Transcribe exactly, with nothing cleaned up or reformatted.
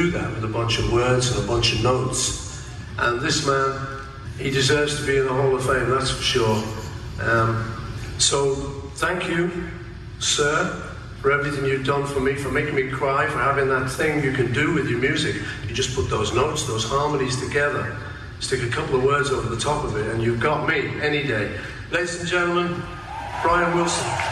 do that with a bunch of words and a bunch of notes. And this man, he deserves to be in the Hall of Fame, that's for sure. Um, so, thank you, sir, for everything you've done for me, for making me cry, for having that thing you can do with your music. You just put those notes, those harmonies together, stick a couple of words over the top of it, and you've got me any day. Ladies and gentlemen, Brian Wilson.